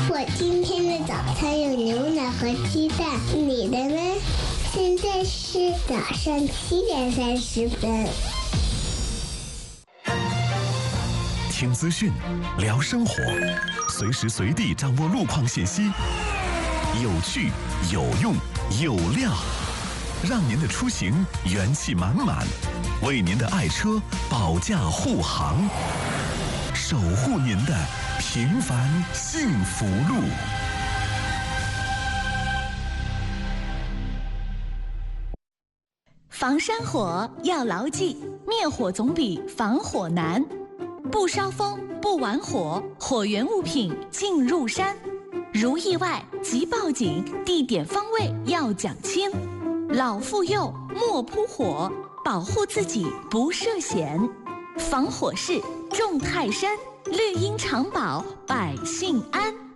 我今天的早餐有牛奶和鸡蛋，你的呢？现在是早上7:30。 听资讯，聊生活，随时随地掌握路况信息，有趣、有用、有料，让您的出行元气满满，为您的爱车保驾护航，守护您的平凡幸福路。 防山火要牢记，灭火总比防火难。不烧风，不玩火，火源物品进入山。如意外即报警，地点方位要讲清。老妇幼莫扑火，保护自己不涉险。防火势重泰山，绿荫长保百姓安。